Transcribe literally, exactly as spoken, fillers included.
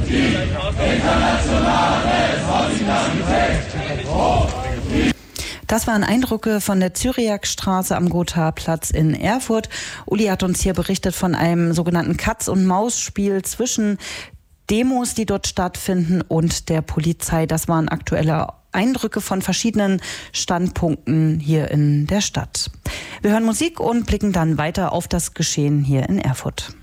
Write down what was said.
Das waren Eindrücke von der Zyriakstraße am Gotha-Platz in Erfurt. Uli hat uns hier berichtet von einem sogenannten Katz-und-Maus-Spiel zwischen Demos, die dort stattfinden, und der Polizei. Das waren aktuelle Eindrücke von verschiedenen Standpunkten hier in der Stadt. Wir hören Musik und blicken dann weiter auf das Geschehen hier in Erfurt.